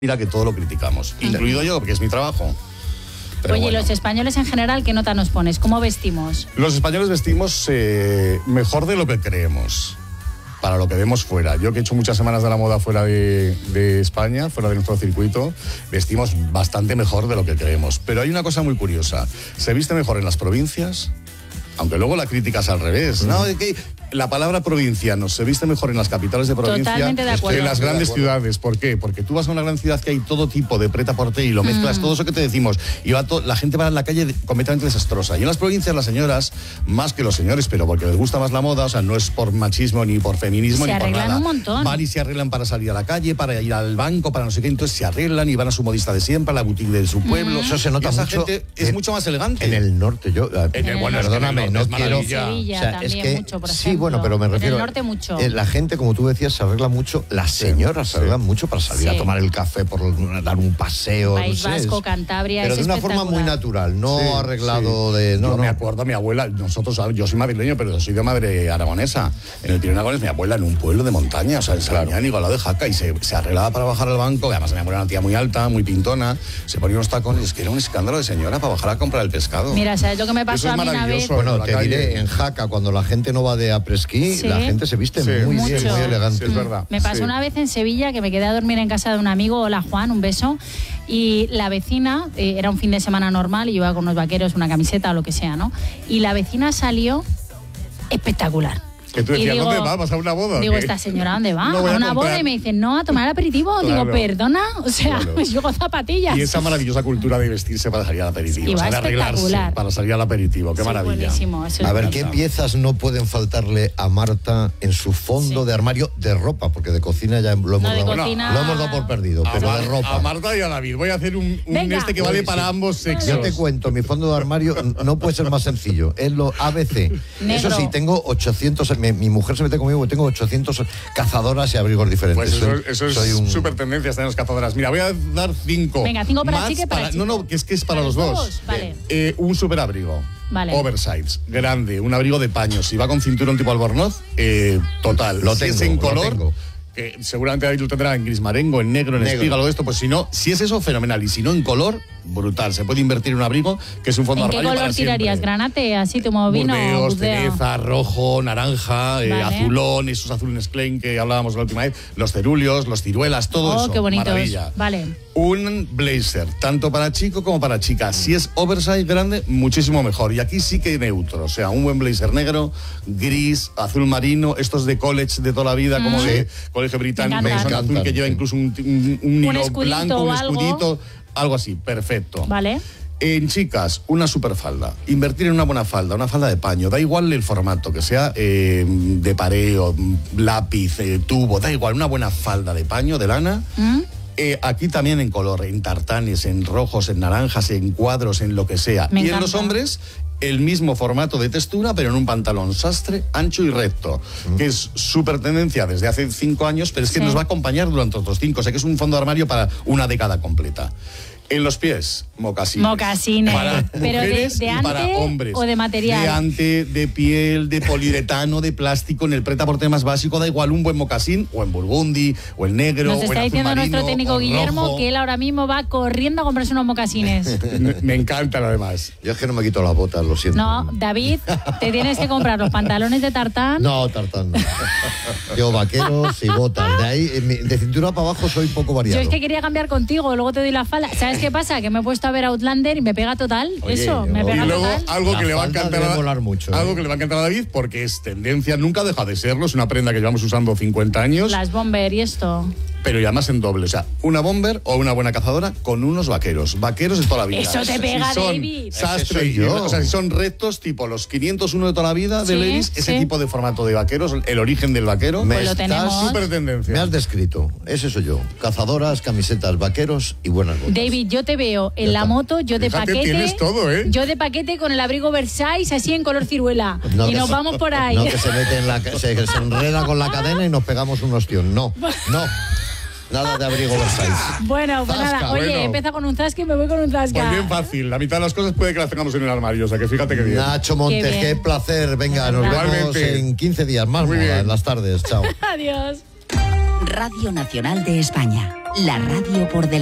Mira que todo lo criticamos, incluido yo, porque es mi trabajo. Pero Oye, bueno. los españoles en general, ¿qué nota nos pones? ¿Cómo vestimos? Los españoles vestimos mejor de lo que creemos, para lo que vemos fuera. Yo que he hecho muchas semanas de la moda fuera de España, fuera de nuestro circuito, vestimos bastante mejor de lo que creemos. Pero hay una cosa muy curiosa, se viste mejor en las provincias, aunque luego la crítica es al revés. No, es que la palabra provinciano se viste mejor en las capitales de provincia Totalmente de acuerdo. que en las grandes ciudades. ¿Por qué? Porque tú vas a una gran ciudad que hay todo tipo de prêt-à-porter y lo mezclas, todo eso que te decimos, y la gente va en la calle completamente desastrosa. Y en las provincias las señoras, más que los señores, pero porque les gusta más la moda, o sea, no es por machismo ni por feminismo Se ni por arreglan nada. un montón. Van y se arreglan para salir a la calle, para ir al banco, para no sé qué, entonces se arreglan y van a su modista de siempre, a la boutique de su pueblo. Eso se nota Y esa mucho gente es mucho más elegante. En el norte, bueno, es que en el perdóname, norte no es quiero... maravilla. Sevilla también mucho, por sí, ejemplo. bueno, pero me refiero... En el norte mucho. La gente, como tú decías, se arregla mucho. Las señoras se arreglan mucho para salir a tomar el café, por dar un paseo. País no sé, Vasco, Cantabria, pero es de una forma muy natural, no arreglado de... No, yo no. me acuerdo, mi abuela, nosotros, yo soy madrileño, pero soy de madre aragonesa. En el Pirineo Aragonés, mi abuela en un pueblo de montaña, o sea, en Sarañán, al lado de Jaca, y se arreglaba para bajar al banco, que además mi abuela era una tía muy alta, muy pintona, se ponía unos tacones, es que era un escándalo de señora para bajar a comprar el pescado. Mira, ¿sabes lo que me pasó Eso es a mí una vez? maravilloso. Bueno, te calle. diré, en Jaca, cuando la gente no va de après-ski, Sí. la gente se viste muy bien, Mucho. muy elegante. Sí, es verdad. Me pasó una vez en Sevilla que me quedé a dormir en casa de un amigo, hola Juan, un beso, y la vecina, era un fin de semana normal y yo iba con unos vaqueros, una camiseta o lo que sea, ¿no? Y la vecina salió espectacular. Que tú Y decías, digo, ¿dónde va? ¿Vas a una boda? o Digo, qué? ¿esta señora dónde va? No voy a una comprar. boda, y me dice, no, a tomar aperitivo. Claro. Digo, perdona, o sea, Claro. pues yo con zapatillas. Y esa maravillosa cultura de vestirse para salir al aperitivo, Y va de arreglarse espectacular. para salir al aperitivo, qué Sí, maravilla. buenísimo, eso es A ver, bonito. ¿qué piezas no pueden faltarle a Marta en su fondo de armario de ropa? Porque de cocina ya lo hemos, No, de dado, cocina- lo hemos dado por perdido, pero de ropa. A Marta y a David, voy a hacer un Venga. que vale para ambos sexos. Yo te cuento, mi fondo de armario no puede ser más sencillo. Es lo ABC. Negro. Eso sí, tengo 800... Mi mujer se mete conmigo, tengo 800 cazadoras y abrigos diferentes. Pues eso es Soy un... súper tendencia, están las cazadoras. Mira, voy a dar 5. Venga, 5 para Más chica y para chico. No, que es para los dos. Vale. Un superabrigo. Vale. Oversize, grande, un abrigo de paño. Si va con cinturón tipo albornoz, total. Lo Si es tengo, en lo color, tengo. que seguramente David lo tendrá en gris marengo, en negro, en Negro. espiga, lo de esto, pues si no, si es eso, fenomenal. Y si no, en color, brutal. Se puede invertir en un abrigo que es un fondo ¿En de qué armario color para siempre. tirarías? ¿Granate, así como vino? Burdeos, Burdeo? cereza, rojo, naranja, Vale. azulón, esos azules Klein que hablábamos la última vez, los ceruleos, los ciruelas, todo Oh, eso. qué bonitos. Maravilla. Vale. Un blazer, tanto para chico como para chica. Si es oversize grande, muchísimo mejor. Y aquí sí que neutro. O sea, un buen blazer negro, gris, azul marino, estos de college de toda la vida, como de colegio británico, Me que son encantan. azul, que lleva incluso un hilo escudito blanco, o un algo. escudito, algo así, perfecto. Vale. En chicas, una superfalda. Invertir en una buena falda, una falda de paño. Da igual el formato, que sea de pareo, lápiz, tubo, da igual. Una buena falda de paño, de lana. Aquí también en color, en tartanes, en rojos, en naranjas, en cuadros, en lo que sea. Me y en encanta. los hombres, el mismo formato de textura, pero en un pantalón sastre, ancho y recto, que es súper tendencia desde hace 5 años, pero es que Sí. nos va a acompañar durante otros 5. O sea que es un fondo de armario para una década completa. En los pies, mocasines. Mocasines. Para Pero mujeres de y para ante hombres. o de material. De ante, de piel, de poliuretano, de plástico, en el prêt-à-porter más básico, da igual un buen mocasín, o en burgundy, o en negro, Nos o en está azul diciendo nuestro marino, técnico o Guillermo rojo. que él ahora mismo va corriendo a comprarse unos mocasines. Me encantan además. Yo es que no me quito las botas, lo siento. No, David, te tienes que comprar los pantalones de tartán. No, tartán no. Yo vaqueros y botas. De ahí, de cintura para abajo soy poco Yo variado. es que quería cambiar contigo, luego te doy la falda. ¿Sabes qué pasa? Que me he puesto a ver Outlander y me pega total. Oye, Eso, me yo- pega Y luego total. algo La que le va a falda encantar debe molar mucho, algo que le va a encantar a David porque es tendencia, nunca deja de serlo, es una prenda que llevamos usando 50 años, Las bomber y esto. pero ya más en doble, o sea, una bomber o una buena cazadora con unos vaqueros de toda la vida. Eso te pega, si son David. sastre, Ese soy yo. o sea, si son rectos tipo los 501 de toda la vida de Sí, Levi's, ese sí. tipo de formato de vaqueros, el origen del vaquero, Pues lo tenemos. súper tendencia. Me has descrito. Ese soy yo. Cazadoras, camisetas, vaqueros y buenas botas. David, yo te veo en la moto, yo de Fíjate, paquete. tienes todo, ¿eh? Yo de paquete con el abrigo Versailles así en color ciruela. No, y que nos se- vamos por ahí. No, que se mete en se enreda con la cadena y nos pegamos un ostión. No, no. Nada de abrigo Versailles. Bueno, pues Zasca, nada. Oye, bueno. empieza con un zasca y me voy con un zasca. Pues bien fácil, la mitad de las cosas puede que las tengamos en el armario, o sea que fíjate que bien. Nacho Montes, Qué bien. qué placer. Venga, nos vemos Igualmente. en 15 días más. Muy Moda, bien. en las tardes. Chao. Adiós. Radio Nacional de España. La radio por delante.